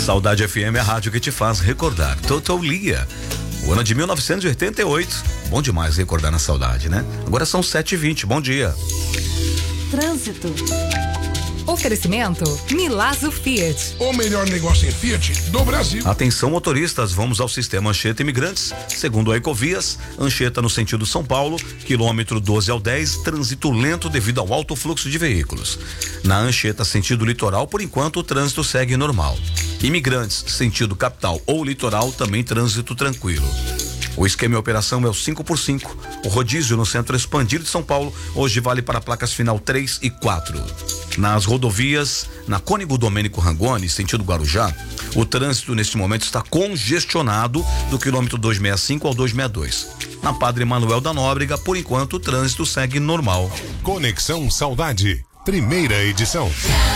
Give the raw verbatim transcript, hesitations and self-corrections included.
Saudade F M é a rádio que te faz recordar. Total Lia, o ano de mil novecentos e oitenta e oito. Bom demais recordar na saudade, né? Agora são sete e vinte, bom dia. Trânsito. Oferecimento Milazzo Fiat. O melhor negócio em Fiat do Brasil. Atenção motoristas, vamos ao sistema Anchieta Imigrantes. Segundo a Ecovias, Anchieta no sentido São Paulo, quilômetro doze ao dez, trânsito lento devido ao alto fluxo de veículos. Na Anchieta sentido litoral, por enquanto o trânsito segue normal. Imigrantes sentido capital ou litoral, também trânsito tranquilo. O esquema e operação é o cinco por cinco. O rodízio no centro expandido de São Paulo hoje vale para placas final três e quatro. Nas rodovias, na Cônigo Domênico Rangoni, sentido Guarujá, o trânsito neste momento está congestionado do quilômetro duzentos e sessenta e cinco ao duzentos e sessenta e dois. Na Padre Manuel da Nóbrega, por enquanto o trânsito segue normal. Conexão Saudade, primeira edição.